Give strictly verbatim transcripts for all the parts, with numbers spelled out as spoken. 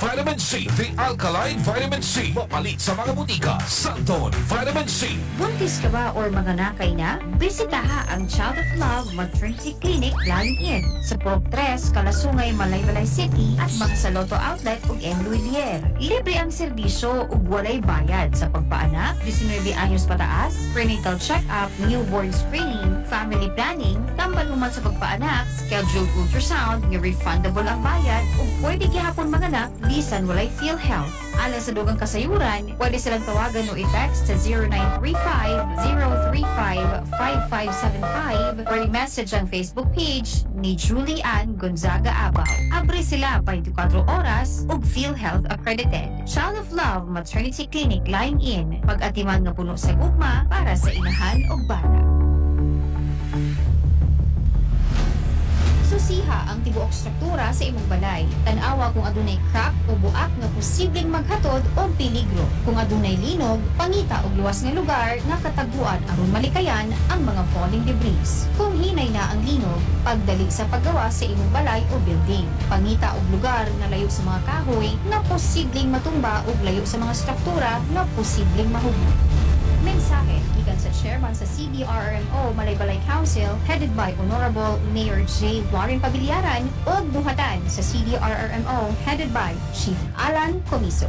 Vitamin C, the alkaline vitamin C. Mapalit sa mga butika. Santon Vitamin C. Buntis ka ba or manganakay na? Bisitaha ang Child of Love Maternity Clinic Line-In sa Purok tres, Kalasungay, Malaybalay City at mga sa Lotto Outlet ug M. Luilier. Libre ang serbisyo ug walay bayad sa pagpaanak, nineteen anyos pataas, prenatal check-up, newborn screening, family planning, tambal human sa pagpaanak, scheduled ultrasound, nga refundable ang bayad ug pwede gihapon manganak bisan walay PhilHealth. Alang sa dugang kasayuran, pwede silang tawagan o i-text sa zero nine three five, zero three five, five five seven five or i-message ang Facebook page ni Julie Ann Gonzaga Abaw. Abre sila twenty-four oras ug PhilHealth accredited. Child of Love Maternity Clinic Line-In, pag-atiman nga puno sa gugma para sa inahan ug bata. Susiha ang tibuok struktura sa imong balay. Tan-awa kung adunay crack o buak nga posibleng maghatod o peligro. Kung adunay linog, pangita og luwas nga lugar nga katagbuan aron malikayan ang mga falling debris. Kung hinay na ang linog, pagdali sa paggawa sa imong balay o building. Pangita og lugar nga layo sa mga kahoy nga posibleng matumba ug layo sa mga struktura nga posibleng mahubog. Mensahe gikan sa chairman sa C D R R M O Malaybalay Council headed by Honorable Mayor J. Warren Pabiliaran ug buhatan sa C D R R M O headed by Chief Alan Comiso.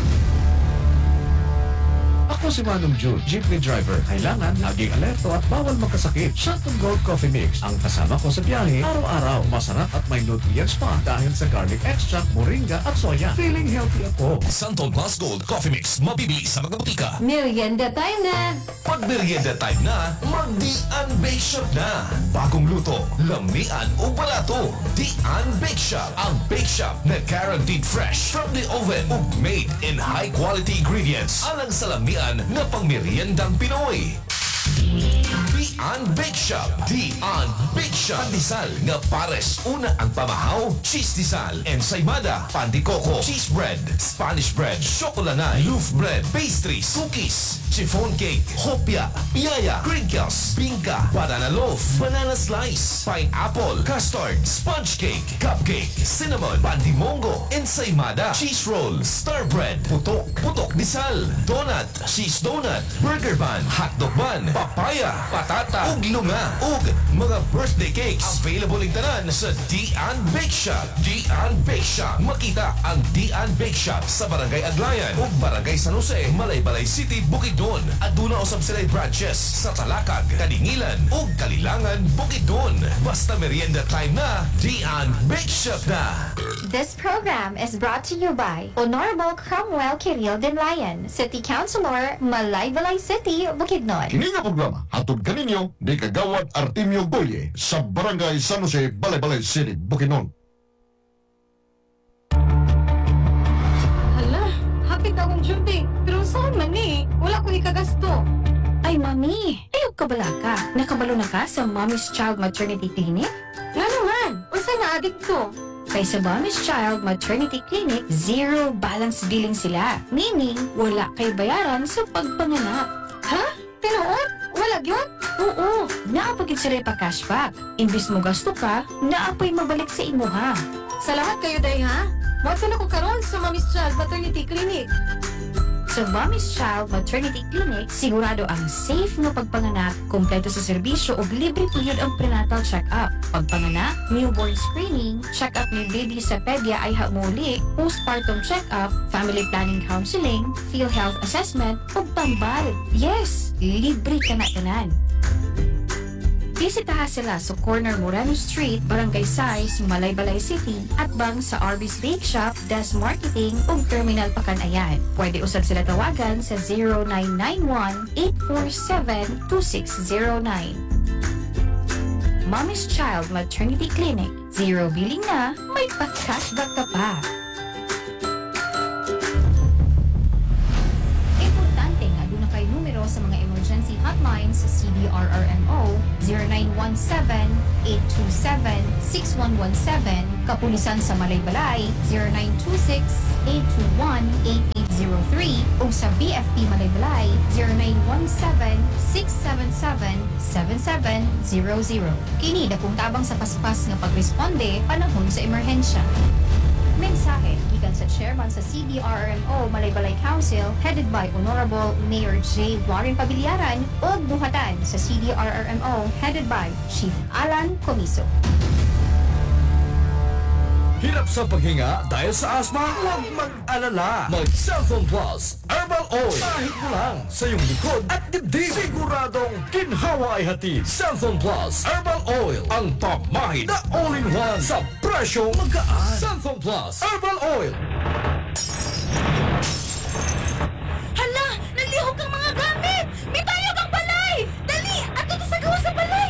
Ako si Manong June, jeepney driver. Kailangan laging alerto at bawal magkasakit. Santon Gold Coffee Mix ang kasama ko sa biyahe araw-araw. Masarap at may nutrients pa dahil sa garlic extract, moringa at soya. Feeling healthy ako. Santon Plus Gold Coffee Mix. Mabibili sa mga butika. Merienda time na! Pag merienda time na, mag-Dian Bake Shop na. Bagong luto, lamian o balato. Dian Bake Shop. Ang bake shop na guaranteed fresh from the oven ug made in high quality ingredients. Alang sa lamian na pangmeriendang Pinoy. Dian Bake Shop. Dian Bake Shop. Pandesal nga pares una ang pamahaw, cheese disal, ensaymada, pandikoko, cheese bread, Spanish bread, chocolanay, loaf bread, pastries, cookies, chiffon cake, hopia, piyaya, crinkles, bingka, banana loaf, banana slice, pineapple, custard, sponge cake, cupcake, cinnamon, pandimongo, ensaymada, cheese roll, star bread, putok, putok disal, donut, cheese donut, burger bun, hotdog bun, papaya, patata, ug lunga, ug mga birthday cakes. Available ing tanan sa Dian Bake Shop. Dian Bake Shop. Makita ang Dian Bake Shop sa Barangay Aglayan ug Barangay San Jose, Malaybalay City, Bukidnon. Aduna usab sila branches sa Talakag, Kadingilan ug Kalilangan, Bukidnon. Basta merienda time na, Dian Bake Shop na. This program is brought to you by Honorable Cromwell Kiril Denlayan, City Councilor, Malaybalay City, Bukidnon. Kini nga programa hatod kaninyo ni Kagawad Artemio Boye sa Barangay San Jose, Balay-Balay City, Bukidnon. Hala, hapit akong duty. Pero saan man eh? Wala ko ikagasto. Ay, Mami, ayog ka bala ka? Nakabalo na ka sa Mommy's Child Maternity Clinic? Nga naman, unsa na adik to? Kay sa Mommy's Child Maternity Clinic, zero balance billing sila. Meaning, wala kay bayaran sa pagpanganak. Ha? Tinuod? Wala gyud? Oo, naapagin sila pa cashback. Imbis mo gasto ka, naapay mabalik sa imo ha. Salamat kayo day ha? Mawag na ko karon sa Mommy's Child Maternity Clinic. Sa Mommy's Child Maternity Clinic, sigurado ang safe na pagpanganak, kompleto sa serbisyo o libre tuyod ang prenatal check-up. Pagpanganak, newborn screening, check-up ni baby sa pedya ay hamuli, postpartum check-up, family planning counseling, PhilHealth assessment, o tambal. Yes, libre ka na tanan. Bisitaha sila sa corner Moreno Street, Barangay Sais, Malaybalay City at bang sa Arby's Bake Shop, Des Marketing ug Terminal Pakanayan. Pwede usab sila tawagan sa zero nine nine one, eight four seven, two six zero nine. Mommy's Child Maternity Clinic. Zero billing na, may pa-cashback ka pa. Importante nga doon na kayo numero sa mga emergency hotlines sa C D R R M O zero nine one seven, eight two seven, six one one seven, Kapulisan sa Malaybalay zero nine two six, eight two one, eight eight zero three o sa B F P Malaybalay zero nine one seven, six seven seven, seven seven zero zero. Kini dakong tabang sa paspas nga pagresponde panahon sa emerhensya. Mensahe gikan sa chairman sa C D R R M O Malaybalay Council headed by Honorable Mayor J. Warren Pabiliaran o buhatan sa C D R R M O headed by Chief Alan Comiso. Hirap sa paghinga dahil sa asma? Huwag mag-alala. Mag-Cellphone Plus Herbal Oil. Kahit mo lang sa iyong likod at dibdib. Siguradong ginhawa ay hatid. Cellphone Plus Herbal Oil. Ang pamahid na all-in-one sa presyong magaan. Cellphone Plus Herbal Oil. Hala! Nalihog ang mga gamit! May tayog ang balay! Dali! Ato to sa gawa sa balay!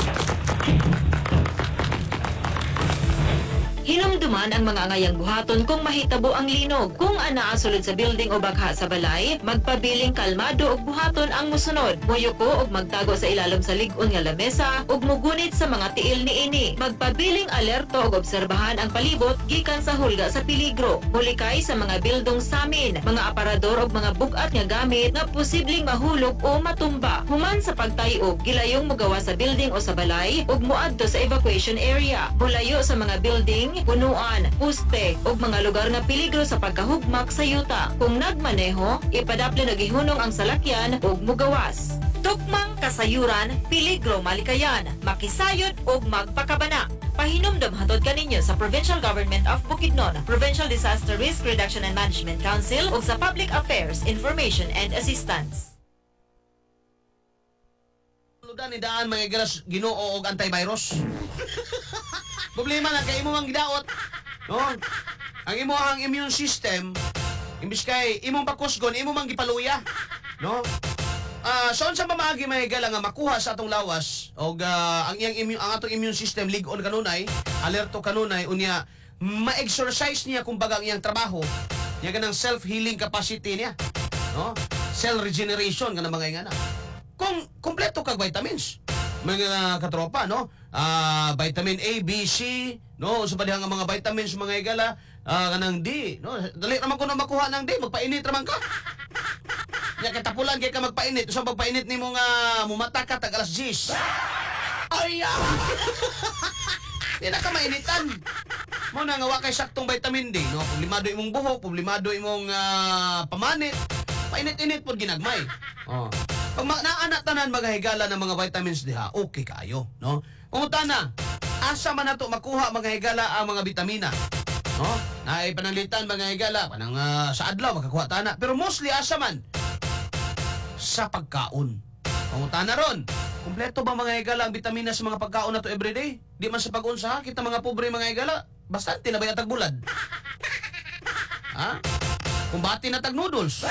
Hinumduman ang mga angayang buhaton kung mahitabo ang linog. Kung anaa sulod sa building o bagha sa balay, magpabiling kalmado og buhaton ang musunod. Muyuko og magtago sa ilalom sa lig-on nga lamesa ug mugunit sa mga tiil niini. Magpabiling alerto og obserbahan ang palibot gikan sa hulga sa peligro. Hulikay sa mga bildong samin, mga aparador og mga bugat nga gamit nga posibleng mahulog o matumba. Human sa pagtayog, gilayong mugawa sa building o sa balay ug muadto sa evacuation area. Mulayo sa mga building, punuan, puste ug mga lugar nga peligro sa pagkahugmak sa yuta. Kung nagmaneho, ipadapli na gihunong ang salakyan ug mugawas. Tukmang kasayuran, peligro malikayan, makisayod ug magpakabana. Pahinumdum hatod kaninyo sa Provincial Government of Bukidnon, Provincial Disaster Risk Reduction and Management Council ug sa Public Affairs Information and Assistance. Ludan ni daan mga galas Ginoo og antivirus. Problema na kay imo ang gidaot. No? Ang imo ang immune system imbis kay imong pakusgon imo mang gipaluya. No? Ah, uh, sa unsa pamaagi may gala nga makuha sa atong lawas og uh, ang iyang immune ang atong immune system lig-on kanunay, alerto kanunay unya ma-exercise niya kumbaga ang iyang trabaho. Niya ganang self-healing capacity niya. No? Cell regeneration kanang mga ingana. Kung kompleto kag vitamins, mga katropa, no? Ah, vitamin A, B, C, no? Sa padihang ang mga vitamins mga igala, ah, kanang D, no? Dali naman ko na makuha ng D, magpainit naman ka. Ya katapulan kay ka magpainit, so magpainit nimo nga mumata ka tag alas diyes. Ay! ah! Di na ka mainitan. Mo na nga wa kay saktong vitamin D, no? Problemado imong buhok, problemado imong ah, pamanit. Painit-init pod ginagmay. Oh. Pag naana tanan magahigala ng mga vitamins diha, okay kayo, no? Pumunta na. Asa man nato makuha mga higala ang mga bitamina. No? Naay pananglitan mga higala, panang uh, sa adlaw makakuha tana. Pero mostly asa man sa pagkaon. Pumunta na ron. Kumpleto ba mga higala ang bitamina sa mga pagkaon nato everyday? Di man sa pag-unsa, kita mga pobre mga higala, bastante na ba yung tag-bulad? Ha? Kumbati na tag-noodles.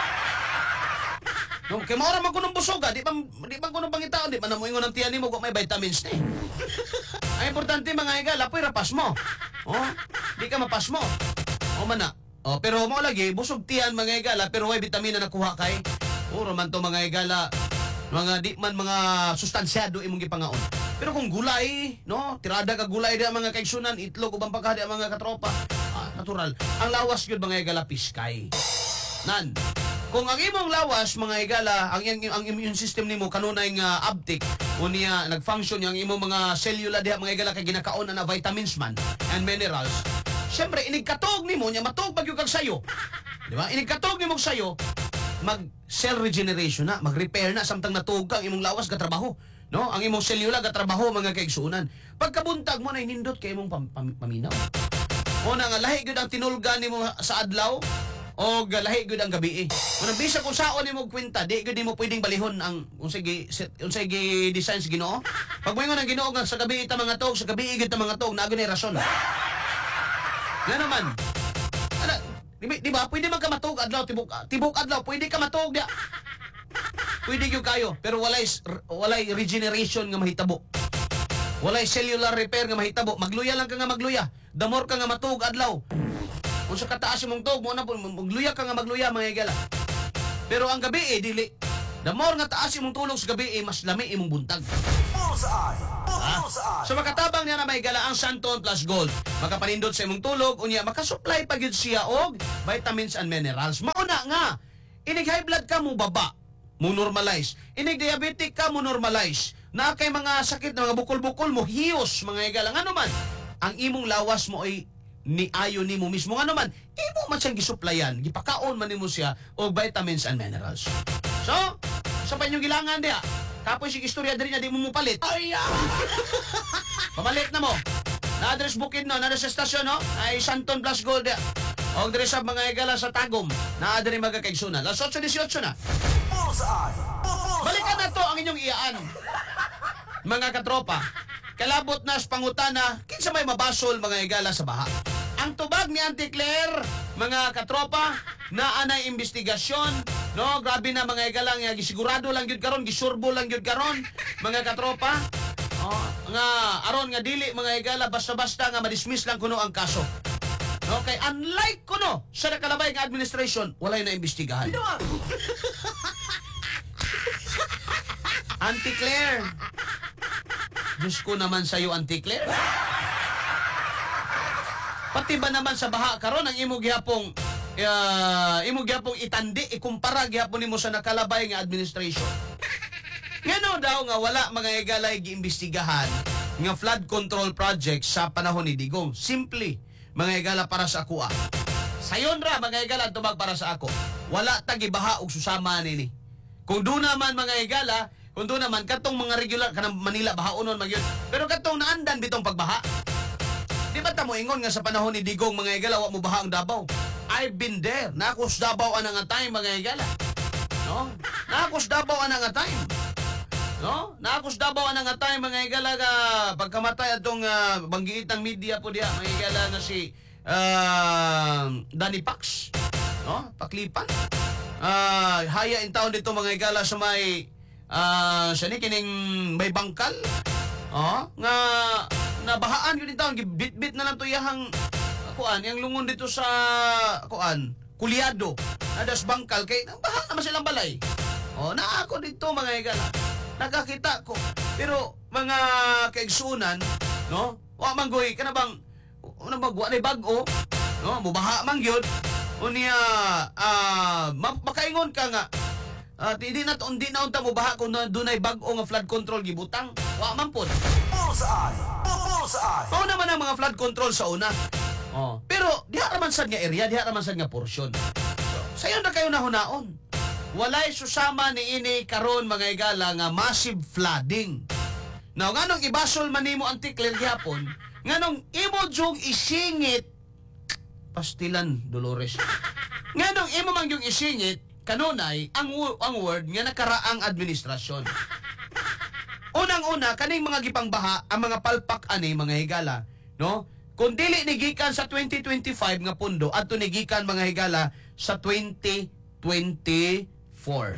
No, kay maura man kunong busoga, di pa di pa kunong pangitaon, di pa namuingon ang tiyan nimo kung may vitamins ni. Ang importante mga higala, poy rapas mo. Oh, di ka mapas mo. O man na. Oh, pero mo lagi busog tiyan mga higala pero way bitamina nakuha kay. Puro man to mga higala, mga di man mga sustansyado imong gipangaon. Pero kung gulay, no, tirada ka gulay di mga kaigsunan, itlog ubang pagkadi ang mga katropa. Ah, natural. Ang lawas gyud mga higala piskay. Nan. Kung ang imong lawas mga higala, ang ang, ang immune system nimo kanunay nga uptick unya nagfunction yang imong mga selula diha mga higala kay ginakaon na vitamins man and minerals. Syempre inig katog nimo nya matog bagyo kag sayo. Di ba? Inig katog nimo sayo, mag cell regeneration na, mag-repair na samtang natug ka ang imong lawas ga trabaho. No? Ang imong selula ga trabaho mga kaigsuonan. Pagkabuntag mo na nindot kay imong pam, pam, paminaw. O na nga lahi gyud ang tinulgan nimo sa adlaw o lahi gud ang gabi. Kung bisa kung saon nimo kwenta, di gud nimo pwedeng balihon ang unsay gi unsay gi design sa Ginoo. Pag moingon ang Ginoo nga sa gabi ta mga tog, sa gabi gid ta mga tog, naagay ni rason. Nga naman. Ana, di, di ba pwede man ka matog adlaw tibok tibok adlaw, pwede ka matog dia. Pwede gyud kayo, pero walay walay regeneration nga mahitabo. Walay cellular repair nga mahitabo. Magluya lang ka nga magluya. The more ka nga matog adlaw. Kung sa kataas mong tog, mo na po, magluya ka nga magluya, mga higala. Pero ang gabi eh, dili. The more nga taas imong tulog sa gabi eh, mas lami imong buntag. Ha? So makatabang niya na may higala ang Santon Plus Gold. Makapanindot sa imong tulog, unya, makasupply pa gyud siya og vitamins and minerals. Mauna nga, inig high blood ka mo baba, mo normalize. Inig diabetic ka mo normalize. Na kay mga sakit na mga bukol-bukol mo, hiyos, mga higala. Nga naman, ang imong lawas mo ay ni ayo nimo mismo nga naman imo man siyang gisuplayan gipakaon man nimo siya og vitamins and minerals. So, sa pa inyong gilangan diha. Tapos yung istorya diri na di mo mupalit. Ay! Pamalit na mo. Na-address bukid no, na sa estasyon no, ay Santon Plus Gold diha. Og diri sa mga igala sa Tagum, naa diri magakaigsunan. Las eight eighteen na. Balikan na to ang inyong iyaan. Mga katropa, kalabot na sa pangutana, kinsa may mabasol mga igala sa baha. Ang tubag ni Auntie Claire, mga katropa, na anay investigasyon, no, grabe na mga igala nga gisigurado lang gyud karon, gisurbo lang gyud karon, mga katropa. Oh, nga aron nga dili mga igala basta-basta nga madismiss lang kuno ang kaso. No, kay unlike kuno sa nakalabay nga administration, walay na imbestigahan. Auntie Claire. Diyos ko naman sa'yo, Auntie Claire. Pati ba naman sa baha karon ang imo gihapong uh, imo gihapong itandi ikumpara gihapon nimo sa nakalabay nga administration. Ngano daw nga wala mga igalay giimbestigahan nga flood control project sa panahon ni Digong. Simply, mga igala para sa ako ah. Sayon ra mga igala tubag para sa ako. Wala ta gibaha og susama nini. Kung do naman mga igala, kung do naman katong mga regular kanang Manila bahaonon magyud. Pero katong naandan bitong pagbaha. Di ba ta mo ingon nga sa panahon ni Digong mga igala wa mo baha ang Davao? I've been there. Nakos Davao ana nga time mga igala. No? Nakos Davao ana nga time. No? Nakos Davao ana nga time mga igala nga pagkamatay atong uh, banggiitang media po diha mga igala nga si uh, Danny Pax. No? Paklipan. Uh, haya in town dito mga igala sa may uh, sa ni kining may bangkal. Oh, nga nabahaan yun taon gibit-bit na lang to yahang kuan yang lungon dito sa kuan kulyado nadas bangkal kay baha naman silang balay. Oh, na ako dito mga igala nakakita ko pero mga kaigsunan no wa man goy kana bang una magwa na bag-o no mubaha man gyud unya ah uh, makaingon ka nga uh, di na to di na unta mubaha kung dunay bag-o nga flood control gibutang wa man pod. Oo naman ang mga flood control sa una. Oh. Pero diha raman sad nga area, diha raman sad nga porsyon. So, sayo na kayo nahunaon. Walay susama ni ini karon mga igala nga massive flooding. Now nganong ibasol man nimo ang tikler gihapon, nganong imo jug isingit pastilan Dolores. Nganong imo man jug isingit kanunay ang ang word nga nakaraang administrasyon. Unang-una, kaning mga gipangbaha, ang mga palpak ani mga higala, no? Kung dili ni gikan sa twenty twenty-five nga pundo, adto ni gikan mga higala sa twenty twenty-four.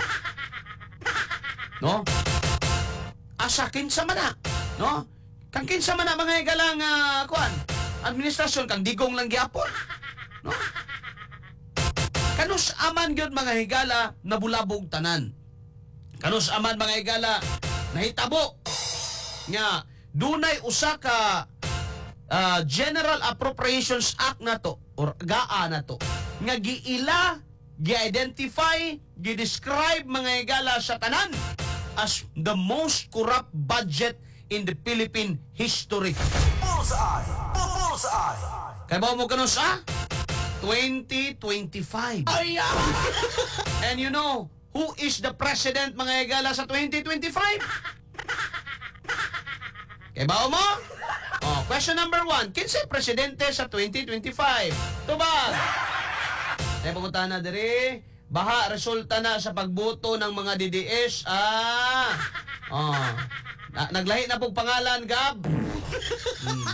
No? Asa kinsa man na, no? Kang kinsa man na mga higala nga kuan, administrasyon kang Digong lang gyapon. No? Kanus aman gyud mga higala nabulabog tanan. Kanus aman mga higala nahitabo nga dunay usa ka uh, General Appropriations Act na to or G A A na to nga giila, gi-identify, gi-describe mga igala sa tanan as the most corrupt budget in the Philippine history. Bullseye! Bullseye! Kaya ba mo kanus ah? twenty twenty-five. And you know who is the president mga igala sa twenty twenty-five? Kaya ba mo? Oh, question number one. Kinsa presidente sa twenty twenty-five? Tubag! Kaya pumunta na diri. Baha resulta na sa pagboto ng mga D D S. Ah! Oh. Na, naglahi na pong pangalan, Gab. Hmm.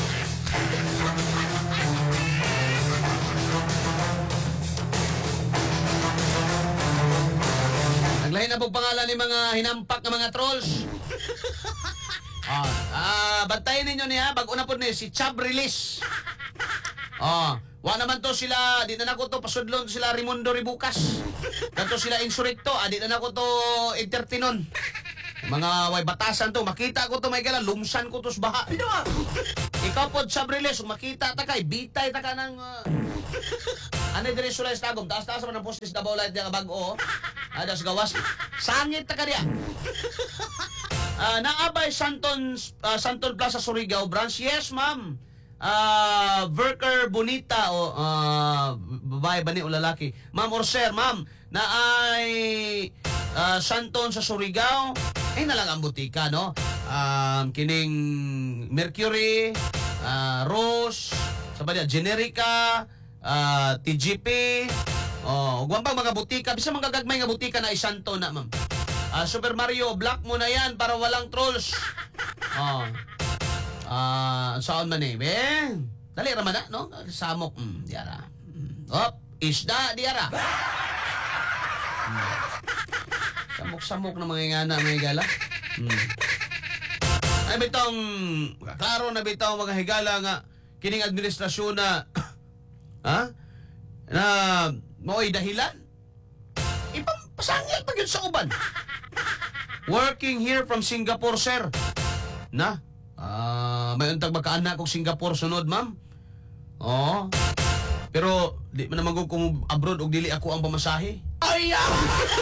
Naglahi na pong pangalan ni mga hinampak ng mga trolls. Ah, ah, bantayin ninyo niya, bago na po ni si Chab Release. Ah, wa naman to sila, di na nako to pasudlon to sila Raimundo Ribukas. Kanto sila Insurrecto, ah, di na nako to entertainon. Mga way batasan to, makita ko to may gala, lumsan ko to sa baha. Ikaw po Chab Release, makita ta kay bitay ta ka ng uh, ano dire sulay sa tagom, taas-taas man ang postis na bawlight nga bag-o. Ada sa gawas. Sangit ta ka diya. Uh, naabay Santon uh, Santon Plaza Surigao branch. Yes, ma'am. ah, worker bonita o ah, babae ba ni o lalaki? Ma'am or sir, ma'am, na ay ah, Santon sa Surigao, ay na lang ang butika, no? Um, kining Mercury, ah, Rose, sabi niya, Generica, ah, T G P, oh, ug pang mga butika, bisa mga gagmay nga butika na isanto na, ma'am. Ah, Super Mario, block mo na yan para walang trolls. Oh. Ah, saan man eh, ben? Dali ra man na, no? Samok, mm, diara. Mm. Op, isda, diara. Mm. Samok-samok na mga ingana, mga higala. Mm. Ay, bitong, klaro na bitong mga higala nga, kining administrasyon na, ha? Na, mo'y dahilan. Ipapasangil pag yun sa uban. Working here from Singapore, sir. Na? Ah, may untag magkaanak kong Singapore sunod, ma'am. Oo. Pero di man naman kung abroad og dili ako ang pamasahe. Ay! ah!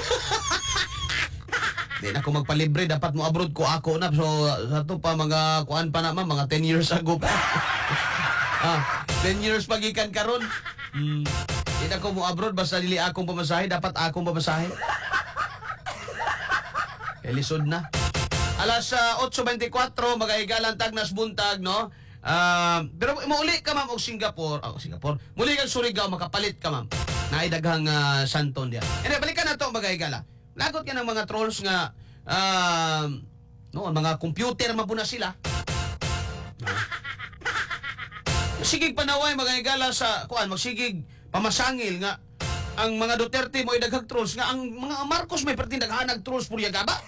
Di na ako magpalibre, dapat mo abroad ko ako na. So, sa to pa mga kuan pa na, ma'am, mga ten years ago pa. ah, ten years pagikan karon. Hmm. Di na ako mo abroad basta dili akong pamasahe, dapat akong pamasahe. Kaya lisod na. Alas uh, eight twenty-four, mag-aigalang tagnas buntag, no? Uh, pero mauli ka, ma'am, og Singapore. Oh, Singapore. Muli kang Surigao, makapalit ka, ma'am. Naidaghang uh, Santon diyan. Ene, balikan na to, mag-aigala. Lagot ka ng mga trolls nga, uh, no, mga computer mabuna sila. No? Sigig panaway, mag-aigala sa, kuan, magsigig pamasangil nga, ang mga Duterte mo idaghag trolls nga ang mga Marcos may pertindaghanag trolls purya gaba.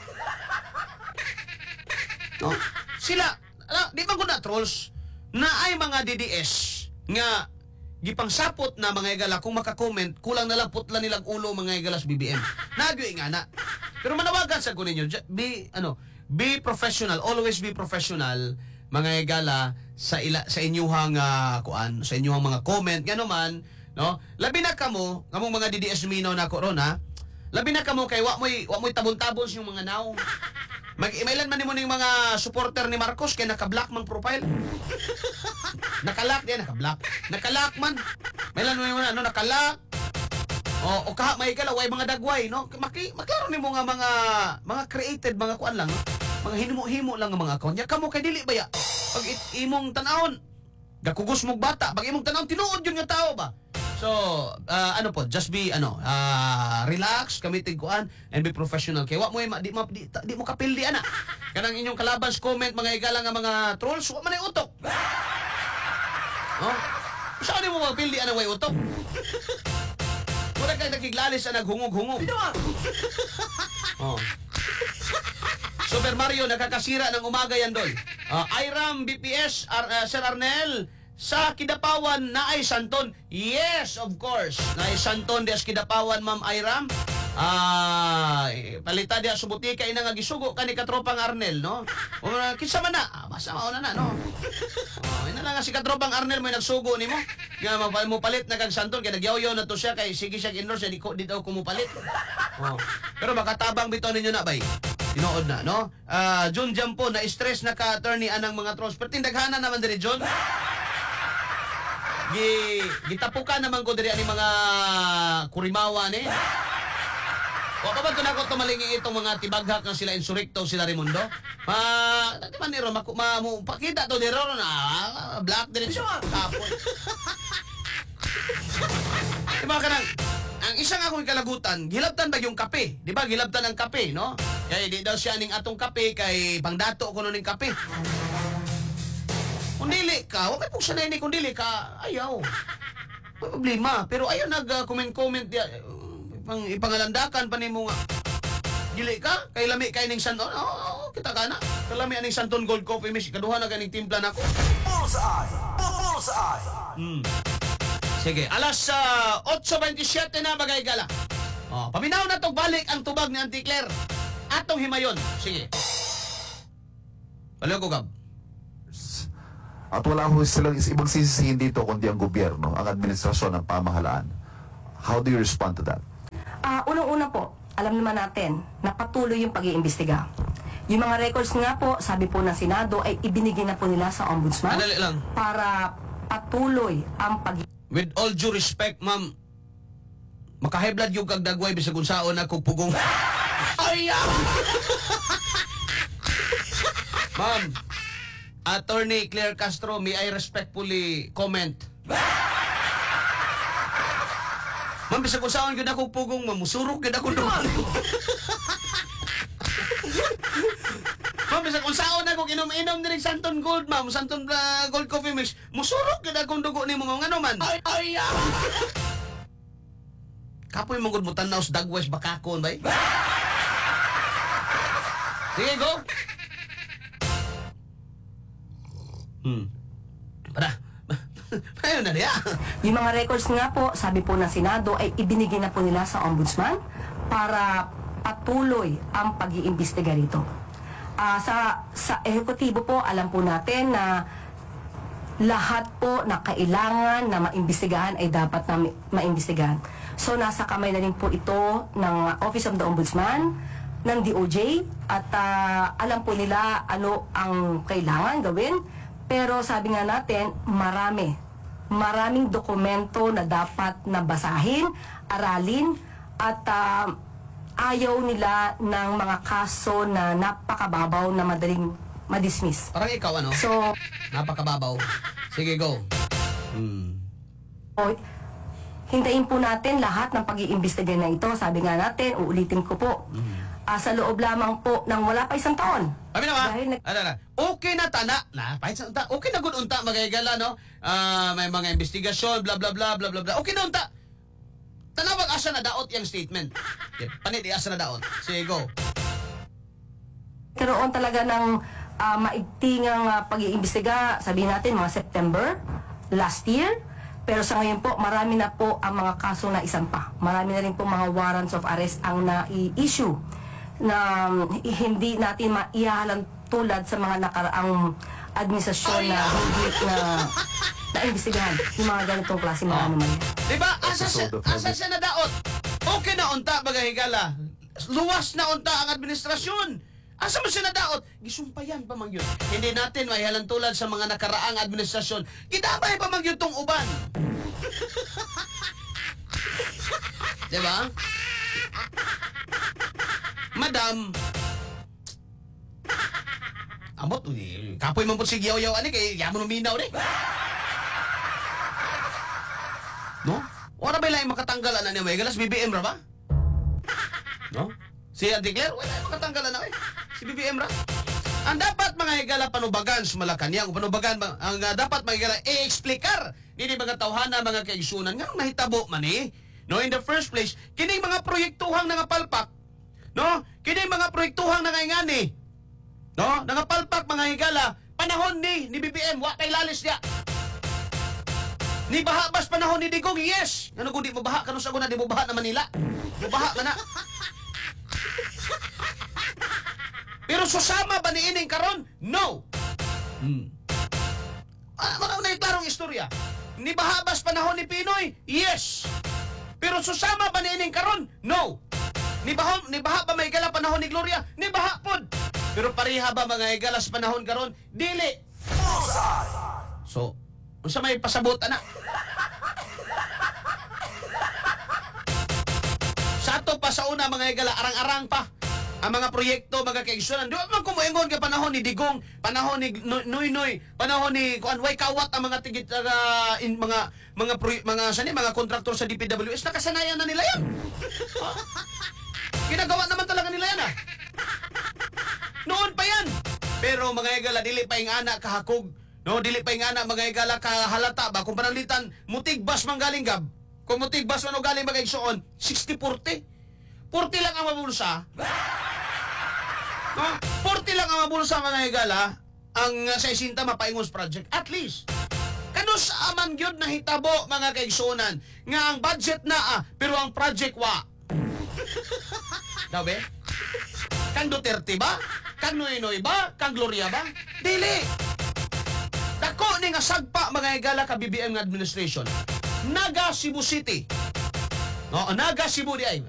No? Sila, ala, di ba ko na trolls na ay mga D D S nga gipangsapot na mga igala kung maka-comment kulang na lang putla nilang ulo mga igala sa B B M. Nagyoy nga na. Pero manawagan sa kunin ninyo, be ano, be professional, always be professional mga igala sa ila sa inyuhang uh, kuan, sa inyuhang mga comment ngano man, no? Labi na kamo, kamong mga D D S minaw na corona, labi na kamo kay wa moy wa moy tabon-tabon yung mga naw. Mag-emailan man nimo ning mga supporter ni Marcos kay naka-block mang profile. Naka-lock din, naka-block. Naka-lock man. Mailan mo yung ano, naka-lock. O, o kaha, may kala, way mga dagway, no? Maki, maklaro nimo nga mga, mga created, mga kuan lang, no? Mga hinimo-himo lang nga mga account. Ya, kamo kay dili ba ya? Pag it- imong tanawon, gakugos mong bata. Pag imong tanawon, tinuod yun nga tao ba? So, uh, ano po, just be, ano, uh, relax, kamitig kuan, and be professional. Kaya wa mo, ma, di, ma, di, di mo kapildi, ana. Kanang inyong kalabang comment, mga igala nga mga trolls, wa man ay utok. Oh? Saan mo mapildi, ana, way utok? Wala kayo nakiglalis na naghungog-hungog. Oh. Super Mario, nakakasira ng umaga yan doon. Uh, Iram, B P S, Ar, uh, Sir Arnel, sa Kidapawan na ay Santon. Yes, of course. Na ay Santon di as Kidapawan, Ma'am Iram. Ah, eh, palita dia subuti kay ina nga gisugo kani katropang Arnel, no? O kinsa man na? Ah, basta mao na na, no. Oh, ina lang nga si katropang Arnel may nagsugo nimo. Nga mapal mo palit na kag Santon kay nagyaw-yaw na to siya kay sige siya endorse di ko di daw ko mo palit. Oh. Pero makatabang bitaw ninyo na bay. Tinuod na, no? Ah, Jun Jampo na stress na ka attorney anang mga trolls. Pero tindaghana naman diri Jun. Gi gitapukan naman ko diri ani mga kurimawa ni. Wa pa ba to nako tumalingi itong mga tibaghak nga sila insurrecto sila Raimundo? Ma, di man niro maku ma mo pakita to diro na ah, black diri tapon. Di ba kanang ang isang akong kalagutan, gilabtan ba yung kape? Di ba gilabtan ang kape, no? Kaya di daw siya ning atong kape kay pangdato ko no ning kape. Kung dili ka, huwag kayo pong sanay ni kung dili ka, ayaw. May problema. Pero ayaw nag-comment-comment uh, ipang, ipangalandakan pa ni mo nga. Dili ka, kay lami kay ning Santon. Oo, oh, oh, kita ka na. Kay lami aning Santon Gold Coffee Mix. Kaduha na ganing timpla na ko. Bullseye! Bullseye! Hmm. Sige, alas uh, eight twenty-seven na bagay gala. Oh, paminaw na tong balik ang tubag ni Auntie Claire. Atong himayon. Sige. Baliw ko, Gab. At wala ho silang ibang sisisihin dito kundi ang gobyerno, ang administrasyon, ang pamahalaan. How do you respond to that? Ah, unang-una po, alam naman natin na patuloy yung pag-iimbestiga. Yung mga records nga po, sabi po ng Senado, ay ibinigay na po nila sa Ombudsman Madali lang. para patuloy ang pag With all due respect, ma'am, makaheblad yung kagdagway bisag unsaon ako pugong. Ay, ah! Ma'am, Attorney Claire Castro, may I respectfully comment? Ma'am, bisag unsaon gyud ako pugong, ma'am, musurok gyud ako doon. Ma'am, bisag unsaon ako inom-inom diri Santon Gold, ma'am, Santon uh, Gold Coffee Mix, musurok gyud akong dugo nimo, ma'am, ngano man? Ay, ay, ah! Kapoy mong mo tanaw sa dagwes bakakon, bay? Sige, go! Hmm. Para. Ayun na niya. Yung mga records nga po, sabi po ng Senado, ay ibinigay na po nila sa Ombudsman para patuloy ang pag-iimbestiga rito. Ah, sa, sa ehekutibo po, alam po natin na lahat po na kailangan na maimbestigahan ay dapat na ma- maimbestigahan. So, nasa kamay na rin po ito ng Office of the Ombudsman, ng D O J, at ah, alam po nila ano ang kailangan gawin. Pero sabi nga natin, marami. Maraming dokumento na dapat na basahin, aralin, at ah, ayaw nila ng mga kaso na napakababaw na madaling madismiss. Parang ikaw, ano? So, Napakababaw. Sige, go. Hmm. o, hintayin po natin lahat ng pag-iimbestiga na ito. Sabi nga natin, uulitin ko po, ah, sa loob lamang po ng wala pa isang taon. Kami na ba? Dahil nag- Ano na? Okay na tana. Na, pahit sa unta. Okay na good unta, magayagala, no? Ah, may mga investigasyon, bla bla bla bla bla bla. Okay na unta. Tanawag asa na daot yung statement. Okay, panit, di asa na daot. Sige, go. Karoon talaga ng uh, maigtingang uh, pag-iimbestiga, sabihin natin mga September last year. Pero sa ngayon po, marami na po ang mga kaso na isampa. Marami na rin po mga warrants of arrest ang na-issue na um, hindi natin maihahalang tulad sa mga nakaraang administrasyon na hindi na naimbestigahan yung mga ganitong klase mga anomalya. Diba? Asa siya, asa siya na daot. Okay na unta, magahigala. Luwas na unta ang administrasyon. Asa mo siya na daot? Gisumpayan pa man yun. Hindi natin maihalang tulad sa mga nakaraang administrasyon. Gidabay pa man yun tong uban. Diba? Madam, amot, eh, kapoy man po si Yaw-Yaw, ani, kay yamon uminaw, ni. No? Wala ba lang makatanggalan na niya, may galas, B B M ra ba? No? Si Auntie Claire, wala yung makatanggalan na, eh. Si B B M ra. Ang dapat mga higala panubagan sa Malacanang, panubagan, ang uh, dapat mga higala i-explikar, hindi mga tawhana, mga kaigsunan, nga nahitabo man, eh. No, in the first place, kining mga proyektuhang nangapalpak, no? Kining mga proyektuhang nangayngani, no? Nangapalpak mga higala, panahon ni ni B B M, wa kay lalis niya. Ni baha bas panahon ni Digong, yes. Ano kung di mo baha, kanus ako na di mo baha na Manila. Mo baha man na. Pero susama ba ni ining karon? No. Hmm. Ah, ano na klarong istorya. Ni baha bas panahon ni Pinoy? Yes. Pero susama ba ni ining karon? No. Ni baha, ni baha ba may gala panahon ni Gloria? Ni baha pod. Pero pareha ba mga igala sa panahon karon? Dili. So, unsa may pasabot ana? Sa ato pa sa una mga igala arang-arang pa ang mga proyekto, mga kaigsunan. Di man kumuingon ka panahon ni Digong, panahon ni Noy Noy, panahon ni kuan way kawat ang mga tigit uh, in, mga mga proy, mga sani mga kontraktor sa D P W S, nakasanayan na nila yan. Ginagawa naman talaga nila yan, ah. Noon pa yan. Pero mga igala, dili pa yung anak kahakog. No, dili pa yung anak, mga igala, kahalata ba? Kung panalitan, mutigbas man galing gab. Kung mutigbas man o galing magigsoon, sixty forty. forty lang ang mabulsa. No? forty lang ang mabulsa, mga igala, ang uh, sa isinta mapaingos project. At least, kanus aman gyud nahitabo, mga kaigsunan, nga ang budget na, ah, pero ang project wa. Daw be? Kang Duterte ba? Kang Noynoy ba? Kang Gloria ba? Dili! Dako ni nga sagpa mga igala ka B B M nga administration. Naga Cebu City. No, Naga Cebu di ay.